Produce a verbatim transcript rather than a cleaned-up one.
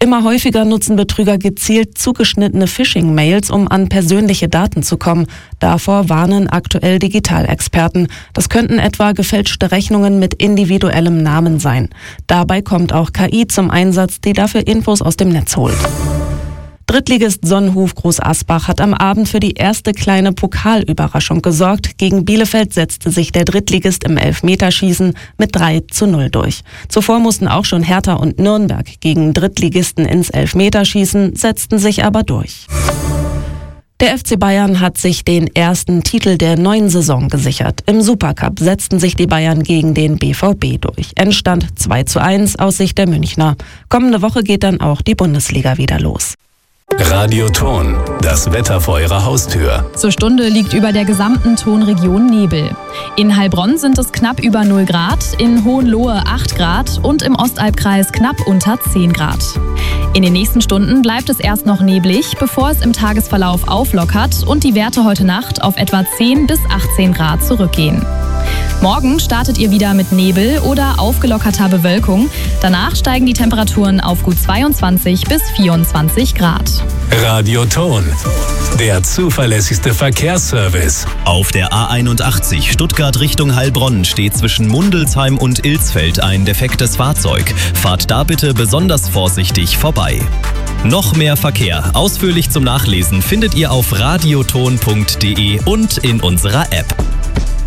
Immer häufiger nutzen Betrüger gezielt zugeschnittene Phishing-Mails, um an persönliche Daten zu kommen. Davor warnen aktuell Digitalexperten. Das könnten etwa gefälschte Rechnungen mit individuellem Namen sein. Dabei kommt auch K I zum Einsatz, die dafür Infos aus dem Netz holt. Drittligist Sonnenhof Groß Asbach hat am Abend für die erste kleine Pokalüberraschung gesorgt. Gegen Bielefeld setzte sich der Drittligist im Elfmeterschießen mit drei zu null durch. Zuvor mussten auch schon Hertha und Nürnberg gegen Drittligisten ins Elfmeterschießen, setzten sich aber durch. Der F C Bayern hat sich den ersten Titel der neuen Saison gesichert. Im Supercup setzten sich die Bayern gegen den B V B durch. Endstand zwei zu eins aus Sicht der Münchner. Kommende Woche geht dann auch die Bundesliga wieder los. Radio Thon, das Wetter vor Ihrer Haustür. Zur Stunde liegt über der gesamten Thonregion Nebel. In Heilbronn sind es knapp über null Grad, in Hohenlohe acht Grad und im Ostalbkreis knapp unter zehn Grad. In den nächsten Stunden bleibt es erst noch neblig, bevor es im Tagesverlauf auflockert und die Werte heute Nacht auf etwa zehn bis achtzehn Grad zurückgehen. Morgen startet ihr wieder mit Nebel oder aufgelockerter Bewölkung. Danach steigen die Temperaturen auf gut zweiundzwanzig bis vierundzwanzig Grad. Radio Thon, der zuverlässigste Verkehrsservice. Auf der A einundachtzig Stuttgart Richtung Heilbronn steht zwischen Mundelsheim und Ilsfeld ein defektes Fahrzeug. Fahrt da bitte besonders vorsichtig vorbei. Noch mehr Verkehr, ausführlich zum Nachlesen, findet ihr auf radioton punkt de und in unserer App.